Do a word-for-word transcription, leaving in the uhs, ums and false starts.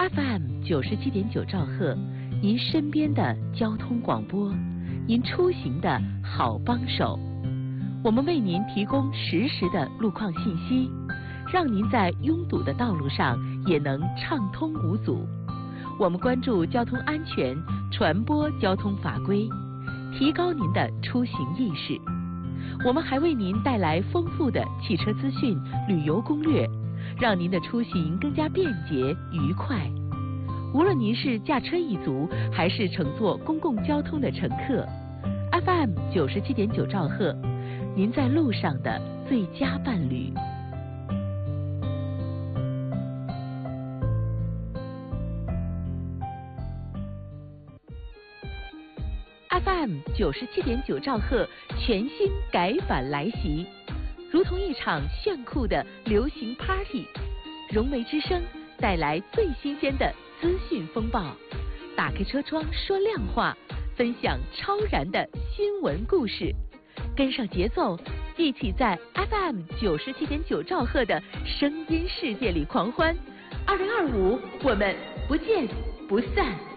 F M 九十七点九兆赫，您身边的交通广播，您出行的好帮手。我们为您提供实时的路况信息，让您在拥堵的道路上也能畅通无阻。我们关注交通安全，传播交通法规，提高您的出行意识。我们还为您带来丰富的汽车资讯、旅游攻略，让您的出行更加便捷愉快。无论您是驾车一族，还是乘坐公共交通的乘客 ，F M 九十七点九兆赫，您在路上的最佳伴侣。F M 九十七点九兆赫全新改版来袭，如同一场炫酷的流行 party， 融媒之声带来最新鲜的资讯风暴，打开车窗说亮话，分享超燃的新闻故事，跟上节奏，一起在 F M 九十七点九兆赫的声音世界里狂欢。二零二五，我们不见不散。